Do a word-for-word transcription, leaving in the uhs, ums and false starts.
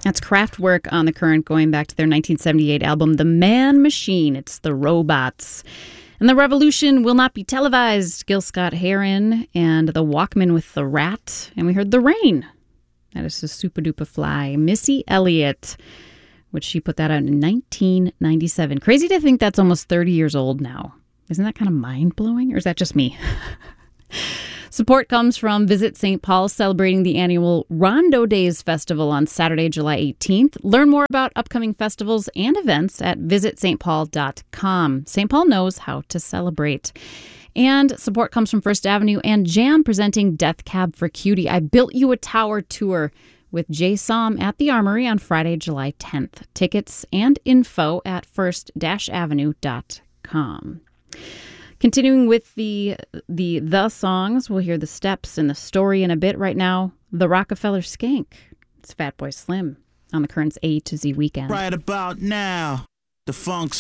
That's Kraftwerk on The Current, going back to their nineteen seventy-eight album, The Man Machine. It's the Robots. And The Revolution Will Not Be Televised, Gil Scott-Heron, and The Walkman with the Rat. And we heard The Rain. That is the Super Duper Fly. Missy Elliott, which she put that out in nineteen ninety-seven. Crazy to think that's almost thirty years old now. Isn't that kind of mind-blowing? Or is that just me? Support comes from Visit Saint Paul, celebrating the annual Rondo Days Festival on Saturday, July eighteenth. Learn more about upcoming festivals and events at visit st paul dot com. Saint Paul knows how to celebrate. And support comes from First Avenue and Jam, presenting Death Cab for Cutie. I Built You a Tower tour with Jay Som at the Armory on Friday, July tenth. Tickets and info at first avenue dot com. Continuing with the the the songs, we'll hear the Steps and the Story in a bit. Right now, the Rockefeller Skank. It's Fatboy Slim on The Current's A to Z Weekend. Right about now, the funk